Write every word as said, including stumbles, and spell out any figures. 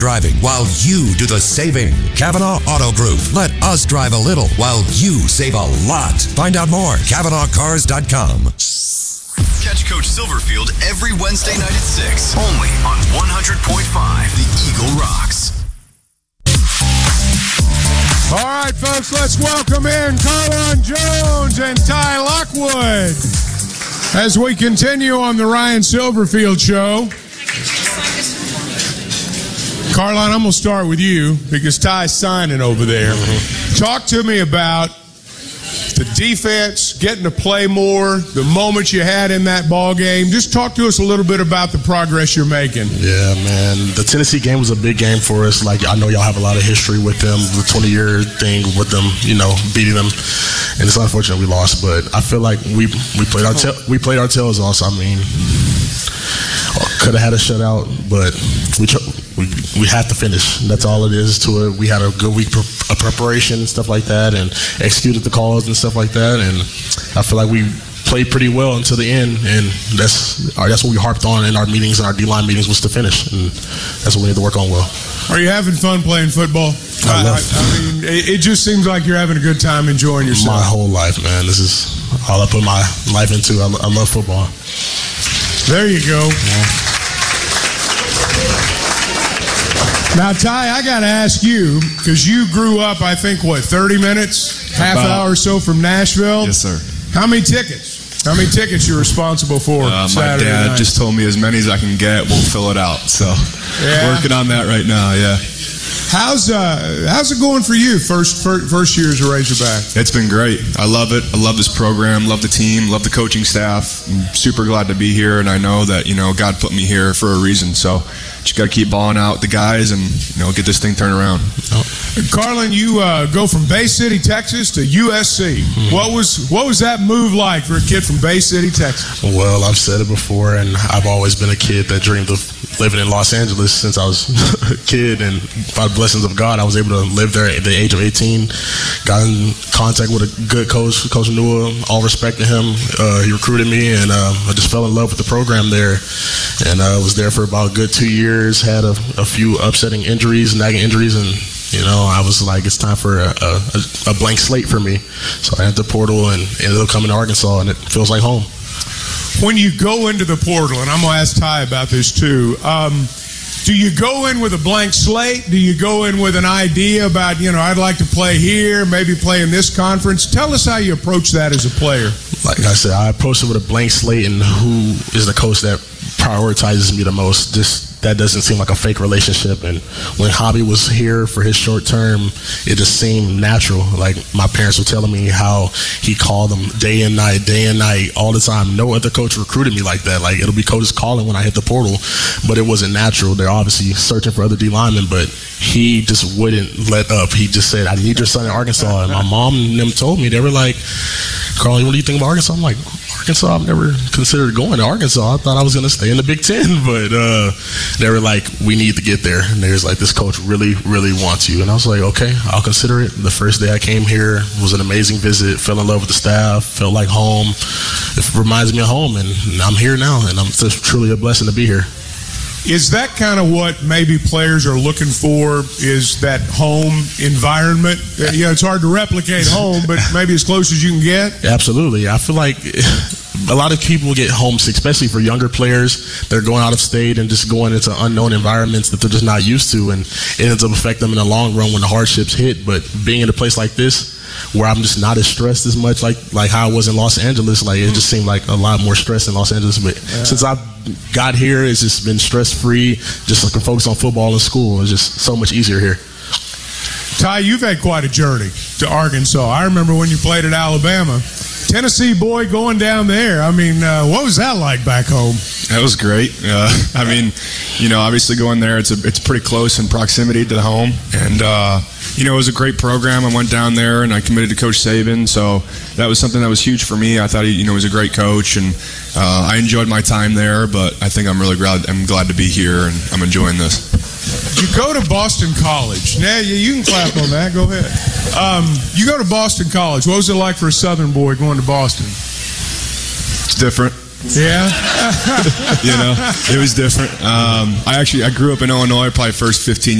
driving while you do the saving. Kavanaugh Auto Group. Let us drive a little while you save a lot. Find out more. Kavanaugh Cars dot com. Catch Coach Silverfield every Wednesday night at six, only on one hundred point five The Eagle Rocks. All right, folks, let's welcome in Carlon Jones and Ty Lockwood as we continue on the Ryan Silverfield Show. Carlon, I'm going to start with you because Ty's signing over there. Mm-hmm. Talk to me about the defense, getting to play more, the moments you had in that ball game. Just talk to us a little bit about the progress you're making. Yeah, man. The Tennessee game was a big game for us. Like, I know y'all have a lot of history with them, the twenty-year thing with them, you know, beating them. And it's unfortunate we lost, but I feel like we we played our ta- we played our tails off. I mean, could have had a shutout, but we we we had to finish. That's all it is to it. We had a good week of preparation and stuff like that, and executed the calls and stuff like that. And I feel like we played pretty well until the end, and that's that's what we harped on in our meetings and our D-line meetings was to finish, and that's what we need to work on well. Are you having fun playing football? I, love I, I mean, it, it just seems like you're having a good time enjoying yourself. My whole life, man. This is all I put my life into. I, I love football. There you go. Yeah. Now, Ty, I got to ask you, because you grew up, I think, what, thirty minutes, half About, hour or so from Nashville? Yes, sir. How many tickets? How many tickets you're responsible for uh, Saturday My dad night? just told me as many as I can get, we'll fill it out. So, yeah. working on that right now, yeah. How's uh how's it going for you, first first, first year as a Razorback? It's been great. I love it. I love this program, love the team, love the coaching staff. I'm super glad to be here, and I know that, you know, God put me here for a reason. So just got to keep balling out with the guys and, you know, get this thing turned around. Oh. Carlon, you uh, go from Bay City, Texas to U S C. Mm-hmm. What was what was that move like for a kid from Bay City, Texas? Well, I've said it before, and I've always been a kid that dreamed of living in Los Angeles since I was a kid, and by the blessings of God, I was able to live there at the age of eighteen. Got in contact with a good coach, Coach Nua, all respected him. Uh, he recruited me, and uh, I just fell in love with the program there, and I uh, was there for about a good two years, had a, a few upsetting injuries, nagging injuries, and you know, I was like, it's time for a, a, a blank slate for me. So I entered the portal and ended up coming to Arkansas, and it feels like home. When you go into the portal, and I'm going to ask Ty about this too, um, do you go in with a blank slate? Do you go in with an idea about, you know, I'd like to play here, maybe play in this conference? Tell us how you approach that as a player. Like I said, I approach it with a blank slate, and who is the coach that prioritizes me the most. Just that doesn't seem like a fake relationship. And when Hobby was here for his short term, it just seemed natural. Like my parents were telling me how he called them day and night, day and night, all the time. No other coach recruited me like that. Like it'll be coaches calling when I hit the portal, but it wasn't natural. They're obviously searching for other D linemen, but he just wouldn't let up. He just said, "I need your son in Arkansas." And my mom and them told me, they were like, "Carly, what do you think about Arkansas?" I'm like, Arkansas, I've never considered going to Arkansas. I thought I was going to stay in the Big Ten, but uh, they were like, we need to get there. And there's like, this coach really, really wants you. And I was like, okay, I'll consider it. The first day I came here was an amazing visit, fell in love with the staff, felt like home. It reminds me of home, and I'm here now, and I'm just truly a blessing to be here. Is that kind of what maybe players are looking for, is that home environment? You know, it's hard to replicate home, but maybe as close as you can get? Absolutely. I feel like a lot of people get homesick, especially for younger players. They're going out of state and just going into unknown environments that they're just not used to, and it ends up affecting them in the long run when the hardships hit. But being in a place like this, where I'm just not as stressed as much like like how I was in Los Angeles, like it just seemed like a lot more stress in Los Angeles. But yeah. Since I've got here, it's just been stress-free, just like focus on football and school. It's just so much easier here. Ty, you've had quite a journey to Arkansas. I remember when you played at Alabama. Tennessee boy going down there. I mean, uh, what was that like back home? That was great. Uh, I mean, you know, obviously going there, it's a, it's pretty close in proximity to the home. And, uh, you know, it was a great program. I went down there and I committed to Coach Saban. So that was something that was huge for me. I thought he, you know, was a great coach, and uh, I enjoyed my time there. But I think I'm really glad, I'm glad to be here, and I'm enjoying this. You go to Boston College. Now, you, you can clap on that. Go ahead. Um, you go to Boston College. What was it like for a Southern boy going to Boston? It's different. Yeah. You know, it was different. Um, I actually I grew up in Illinois, probably first fifteen